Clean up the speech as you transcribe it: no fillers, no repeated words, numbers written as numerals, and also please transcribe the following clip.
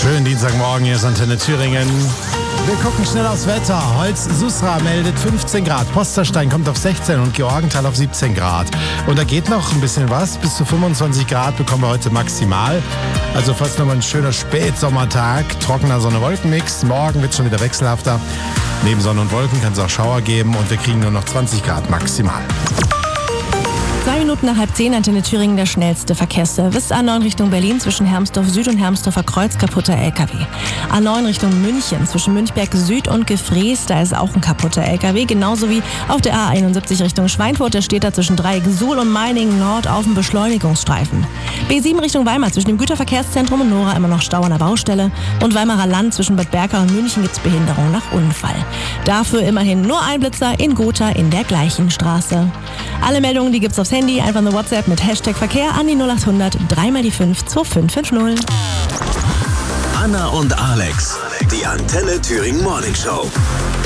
Schönen Dienstagmorgen, hier ist Antenne Thüringen. Wir gucken schnell aufs Wetter. Holz-Susra meldet 15 Grad, Posterstein kommt auf 16 und Georgenthal auf 17 Grad. Und da geht noch ein bisschen was, bis zu 25 Grad bekommen wir heute maximal. Also fast nochmal ein schöner Spätsommertag, trockener Sonne-Wolken-Mix. Morgen wird es schon wieder wechselhafter. Neben Sonne und Wolken kann es auch Schauer geben und wir kriegen nur noch 20 Grad maximal. 2 Minuten nach 9:30, Antenne Thüringen, der schnellste Verkehrsservice. A9 Richtung Berlin zwischen Hermsdorf Süd und Hermsdorfer Kreuz, kaputter LKW. A9 Richtung München zwischen Münchberg Süd und Gefrees, da ist auch ein kaputter LKW. Genauso wie auf der A71 Richtung Schweinfurt, der steht da zwischen Dreieck Suhl und Meiningen Nord auf dem Beschleunigungsstreifen. B7 Richtung Weimar zwischen dem Güterverkehrszentrum und Nora immer noch Stau an der Baustelle. Und Weimarer Land zwischen Bad Berka und München gibt's Behinderung nach Unfall. Dafür immerhin nur ein Blitzer in Gotha in der gleichen Straße. Alle Meldungen, die gibt's aufs Handy, einfach eine WhatsApp mit Hashtag Verkehr an die 0800 3x5 2550. Anna und Alex, die Antenne Thüringen Morning Show.